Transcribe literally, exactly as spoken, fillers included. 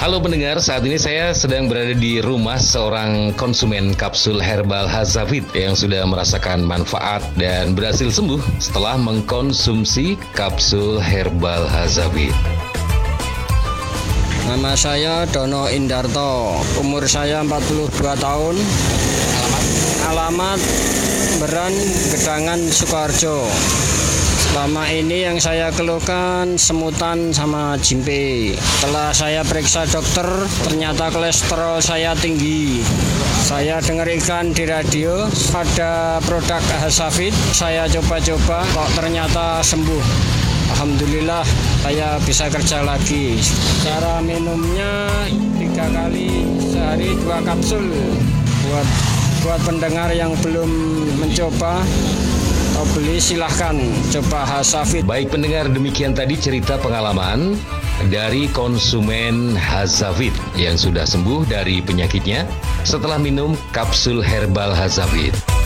Halo pendengar, saat ini saya sedang berada di rumah seorang konsumen kapsul herbal Hazavit yang sudah merasakan manfaat dan berhasil sembuh setelah mengkonsumsi kapsul herbal Hazavit. Nama saya Dono Indarto, umur saya empat puluh dua tahun, alamat, alamat Beran, Gedangan, Sukoharjo. Selama ini yang saya keluhkan semutan sama jimpe. Setelah saya periksa dokter, ternyata kolesterol saya tinggi. Saya dengar iklan di radio, ada produk Hazavit, saya coba-coba, kok ternyata sembuh. Alhamdulillah, saya bisa kerja lagi. Cara minumnya tiga kali sehari dua kapsul. Buat buat pendengar yang belum mencoba, mau beli silahkan coba Hazavit. Baik pendengar, demikian tadi cerita pengalaman dari konsumen Hazavit yang sudah sembuh dari penyakitnya setelah minum kapsul herbal Hazavit.